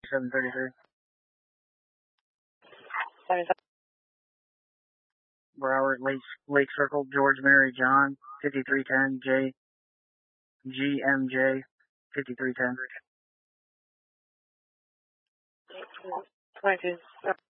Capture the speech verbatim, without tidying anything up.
seven thirty-three. Broward, Lake, Lake Circle, George Mary John, fifty-three ten, J, G M J, fifty-three ten. twenty-two.